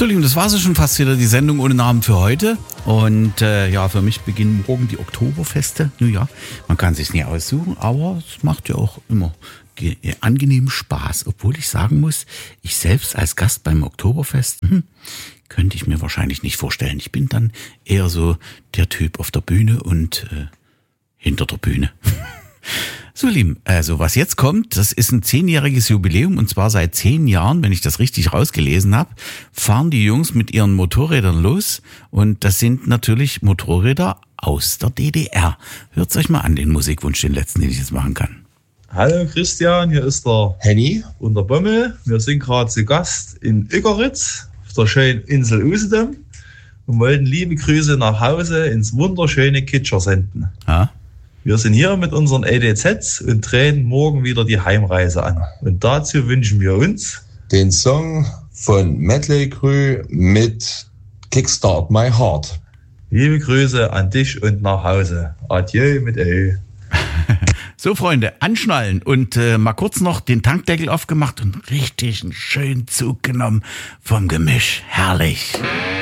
So, Lieben, das war so schon fast wieder die Sendung ohne Namen für heute. Und für mich beginnen morgen die Oktoberfeste. Nun ja, man kann sich nie aussuchen, aber es macht ja auch immer angenehmen Spaß. Obwohl ich sagen muss, ich selbst als Gast beim Oktoberfest könnte ich mir wahrscheinlich nicht vorstellen. Ich bin dann eher so der Typ auf der Bühne und hinter der Bühne. So, Lieben, also was jetzt kommt, das ist ein 10-jähriges Jubiläum und zwar seit 10 Jahren, wenn ich das richtig rausgelesen habe, fahren die Jungs mit ihren Motorrädern los und das sind natürlich Motorräder aus der DDR. Hört's euch mal an, den Musikwunsch, den letzten, den ich jetzt machen kann. Hallo Christian, hier ist der Henny und der Bommel. Wir sind gerade zu Gast in Ickeritz auf der schönen Insel Usedom und wollten liebe Grüße nach Hause ins wunderschöne Kitscher senden. Ja. Wir sind hier mit unseren EDZs und treten morgen wieder die Heimreise an. Und dazu wünschen wir uns den Song von Mötley Crüe mit Kickstart My Heart. Liebe Grüße an dich und nach Hause. Adieu mit Ö. So, Freunde, anschnallen und mal kurz noch den Tankdeckel aufgemacht und richtig einen schönen Zug genommen vom Gemisch. Herrlich.